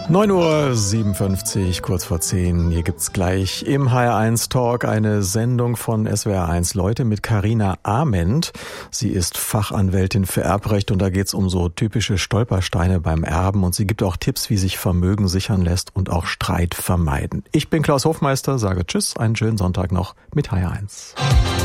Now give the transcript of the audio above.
9:57 Uhr, kurz vor 10. Hier gibt's gleich im HR1 Talk eine Sendung von SWR1 Leute mit Carina Ament. Sie ist Fachanwältin für Erbrecht und da geht's um so typische Stolpersteine beim Erben und sie gibt auch Tipps, wie sich Vermögen sichern lässt und auch Streit vermeiden. Ich bin Klaus Hofmeister, sage Tschüss, einen schönen Sonntag noch mit HR1.